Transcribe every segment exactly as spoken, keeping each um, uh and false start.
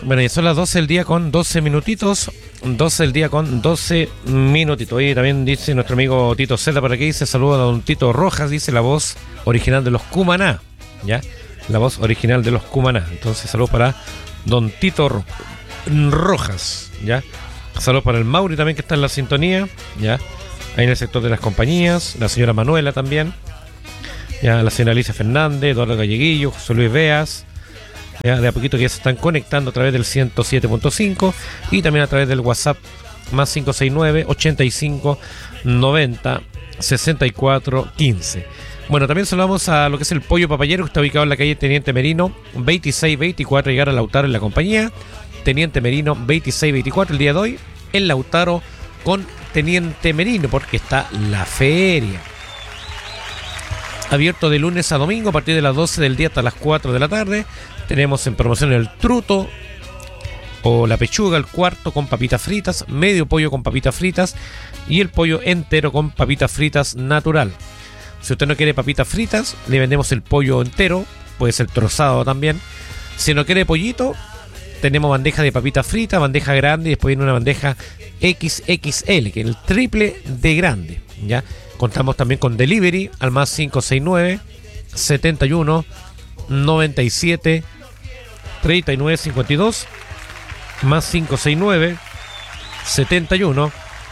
Bueno, y son las doce del día con doce minutitos. doce del día con doce minutitos. Y también dice nuestro amigo Tito Zeta por aquí, dice saludos a don Tito Rojas, dice la voz original de los Cumaná, ¿ya? La voz original de los Cumaná. Entonces saludos para don Tito Ro- Rojas, ¿ya? Saludos para el Mauri también que está en la sintonía, ¿ya? Ahí en el sector de las compañías. La señora Manuela también, ya, la señora Alicia Fernández, Eduardo Galleguillo, José Luis Beas. Ya, de a poquito que ya se están conectando a través del ciento siete punto cinco y también a través del WhatsApp más cinco seis nueve, ochenta y cinco, noventa, sesenta y cuatro, quince. Bueno, también saludamos a lo que es el Pollo Papayero, que está ubicado en la calle Teniente Merino veintiséis veinticuatro, llegar a Lautaro en la compañía. Teniente Merino veintiséis veinticuatro el día de hoy en Lautaro con Teniente Merino, porque está la feria. Abierto de lunes a domingo a partir de las doce del día hasta las cuatro de la tarde. Tenemos en promoción el truto o la pechuga, el cuarto con papitas fritas, medio pollo con papitas fritas y el pollo entero con papitas fritas natural. Si usted no quiere papitas fritas, le vendemos el pollo entero, puede ser trozado también. Si no quiere pollito, tenemos bandeja de papitas fritas, bandeja grande y después viene una bandeja equis equis ele, que es el triple de grande, ¿ya? Contamos también con delivery al más cinco seis nueve, setenta y uno, noventa y siete, treinta y nueve cincuenta y dos, más cinco seis nueve, setenta y uno,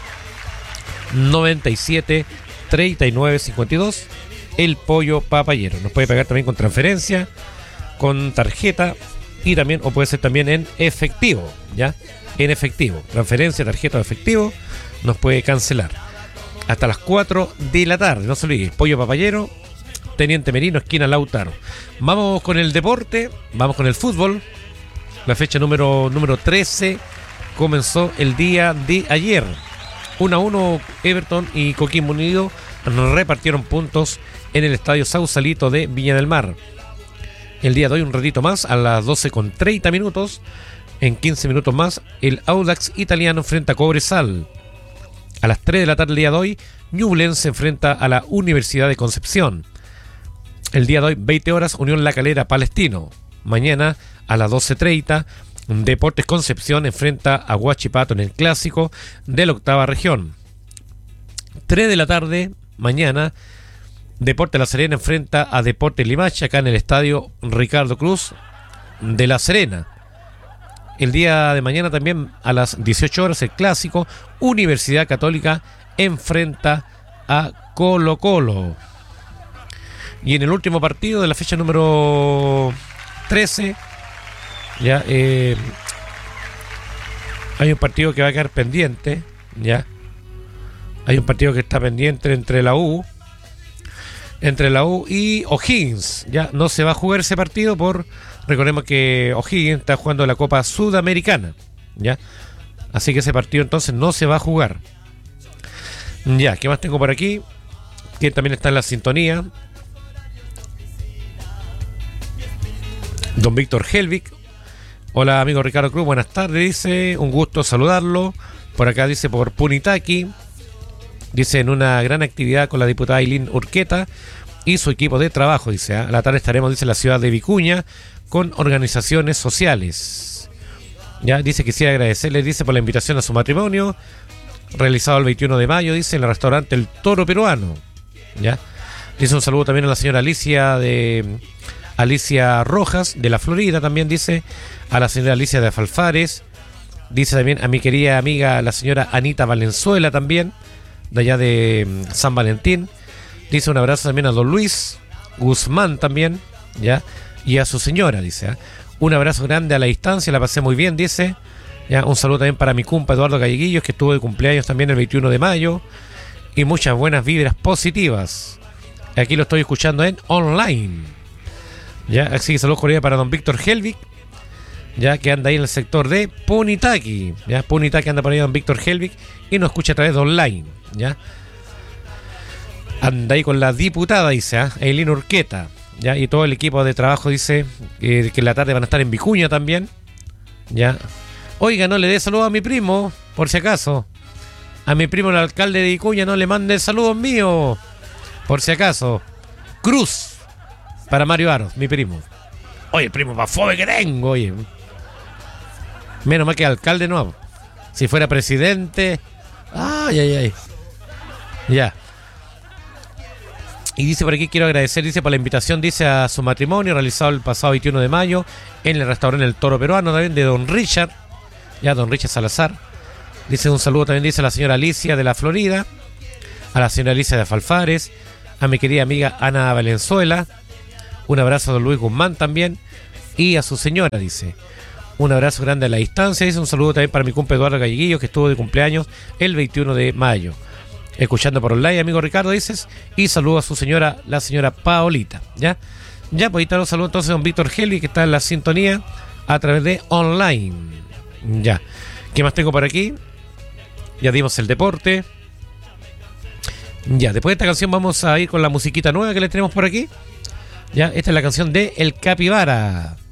noventa y siete, treinta y nueve cincuenta y dos. El Pollo Papayero. Nos puede pagar también con transferencia, con tarjeta y también, o puede ser también en efectivo, ¿ya? En efectivo. Transferencia, tarjeta o efectivo, nos puede cancelar. Hasta las cuatro de la tarde, no se olvide. Pollo Papayero, Teniente Merino, esquina Lautaro. Vamos con el deporte, vamos con el fútbol. La fecha número, número trece comenzó el día de ayer. uno a uno Everton y Coquimbo Unido repartieron puntos en el estadio Sausalito de Viña del Mar. El día de hoy un ratito más, a las doce con treinta minutos, en quince minutos más, el Audax Italiano enfrenta a Cobresal. A las tres de la tarde del día de hoy, Ñublense se enfrenta a la Universidad de Concepción. El día de hoy, veinte horas, Unión La Calera Palestino. Mañana, a las doce treinta, Deportes Concepción enfrenta a Huachipato en el clásico de la octava región. tres de la tarde, mañana, Deportes La Serena enfrenta a Deportes Limache acá en el estadio Ricardo Cruz de La Serena. El día de mañana también a las dieciocho horas el clásico Universidad Católica enfrenta a Colo Colo. Y en el último partido de la fecha número trece, ya eh, hay un partido que va a quedar pendiente, ya hay un partido que está pendiente entre la U entre la U y O'Higgins. Ya no se va a jugar ese partido por, recordemos que O'Higgins está jugando la Copa Sudamericana, ya, así que ese partido entonces no se va a jugar. Ya, ¿qué más tengo por aquí? Que también está en la sintonía don Víctor Helvig. Hola amigo Ricardo Cruz, buenas tardes, dice, un gusto saludarlo. Por acá dice por Punitaqui, dice en una gran actividad con la diputada Ailín Urqueta y su equipo de trabajo, dice, a la tarde estaremos, dice, en la ciudad de Vicuña con organizaciones sociales. Ya, dice, quisiera agradecerle, dice, por la invitación a su matrimonio realizado el veintiuno de mayo, dice, en el restaurante El Toro Peruano. Ya, dice un saludo también a la señora Alicia de Alicia Rojas de la Florida, también dice, a la señora Alicia de Falfares, dice también a mi querida amiga la señora Anita Valenzuela también, de allá de San Valentín, dice un abrazo también a don Luis Guzmán también, ya, y a su señora, dice, ¿eh? Un abrazo grande a la distancia, la pasé muy bien, dice, ya, un saludo también para mi compa Eduardo Galleguillos, que estuvo de cumpleaños también el veintiuno de mayo, y muchas buenas vibras positivas. Aquí lo estoy escuchando en online. Ya, así que saludos cordiales para don Víctor Helvig, ya, que anda ahí en el sector de Punitaqui. Ya, Punitaqui anda por ahí don Víctor Helvig y nos escucha a través de online. Ya, anda ahí con la diputada, dice, ¿eh? Ailín Urqueta, ya, y todo el equipo de trabajo, dice, eh, que en la tarde van a estar en Vicuña también. Ya, oiga, no le dé saludo a mi primo, por si acaso. A mi primo el alcalde de Vicuña no le mande saludos míos, por si acaso. Cruz para Mario Aros, mi primo. Oye, primo más fome que tengo, oye. Menos mal que alcalde no. Si fuera presidente. Ay, ay, ay. Ya. Y dice por aquí, quiero agradecer, dice, por la invitación, dice, a su matrimonio realizado el pasado veintiuno de mayo en el restaurante El Toro Peruano, también de don Richard. Ya, don Richard Salazar. Dice un saludo también, dice, a la señora Alicia de la Florida, a la señora Alicia de Falfares, a mi querida amiga Ana Valenzuela. Un abrazo a don Luis Guzmán también. Y a su señora, dice. Un abrazo grande a la distancia. Dice un saludo también para mi cumple Eduardo Galleguillo, que estuvo de cumpleaños el veintiuno de mayo. Escuchando por online, amigo Ricardo, dices. Y saludo a su señora, la señora Paolita. ¿Ya? Ya, pues ahí está un saludo entonces a don Víctor Helvi, que está en la sintonía a través de online. Ya. ¿Qué más tengo por aquí? Ya dimos el deporte. Ya, después de esta canción vamos a ir con la musiquita nueva que le tenemos por aquí. Ya, esta es la canción de El Capibara.